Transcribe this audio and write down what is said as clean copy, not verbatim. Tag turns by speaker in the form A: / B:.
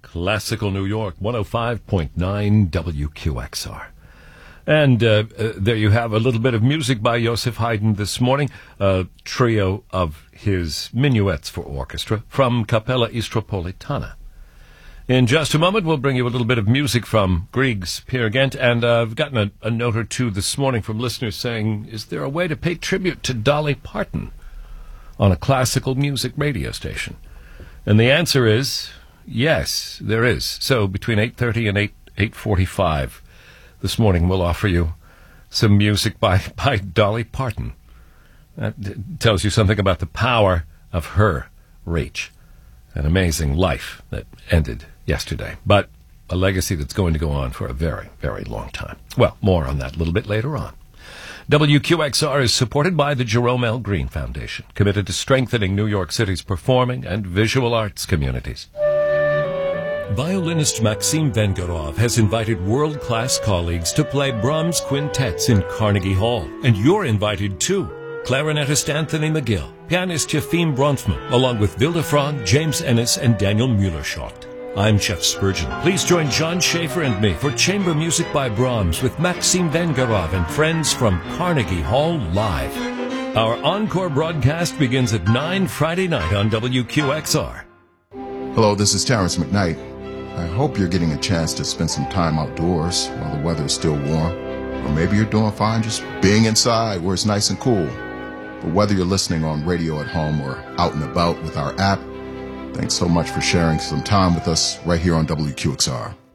A: Classical New York, 105.9 WQXR. And there you have a little bit of music by Joseph Haydn this morning, a trio of his minuets for orchestra from Capella Istropolitana. In just a moment, we'll bring you a little bit of music from Grieg's Peer Gynt, and I've gotten a note or two this morning from listeners saying, is there a way to pay tribute to Dolly Parton on a classical music radio station? And the answer is, yes, there is. So between 8:30 and 8:45 this morning, we'll offer you some music by Dolly Parton. That tells you something about the power of her reach. An amazing life that ended yesterday, but a legacy that's going to go on for a very, very long time. Well, more on that a little bit later on. WQXR is supported by the Jerome L. Green Foundation, committed to strengthening New York City's performing and visual arts communities. Violinist Maxim Vengerov has invited world-class colleagues to play Brahms quintets in Carnegie Hall, and you're invited too. Clarinetist Anthony McGill, pianist Yefim Bronfman, along with Vilde Frog, James Ennis, and Daniel Mueller-Schott. I'm Jeff Spurgeon. Please join John Schaefer and me for Chamber Music by Brahms with Maxim Vengerov and friends from Carnegie Hall Live. Our encore broadcast begins at 9 Friday night on WQXR.
B: Hello, this is Terrence McKnight. I hope you're getting a chance to spend some time outdoors while the weather is still warm. Or maybe you're doing fine just being inside where it's nice and cool. But whether you're listening on radio at home or out and about with our app, thanks so much for sharing some time with us right here on WQXR.